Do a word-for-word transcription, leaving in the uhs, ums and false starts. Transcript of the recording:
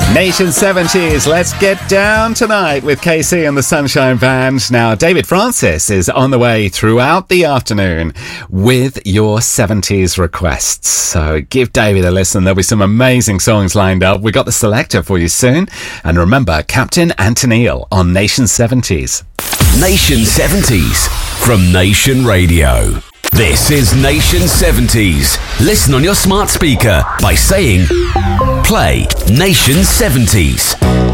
Nation seventies, let's get down tonight with K C and the Sunshine Band. Now, David Francis is on the way throughout the afternoon with your seventies requests. So give David a listen. There'll be some amazing songs lined up. We got the selector for you soon. And remember, Captain Antonil on Nation seventies. Nation seventies from Nation Radio. This is Nation seventies. Listen on your smart speaker by saying, play Nation seventies.